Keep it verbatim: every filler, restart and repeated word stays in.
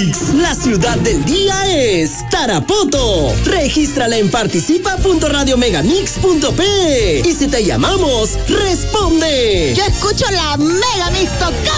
Megamix. La ciudad del día es Tarapoto. Regístrala en participa punto radio megamix punto p. Y si te llamamos, responde. Yo escucho la Megamix tocando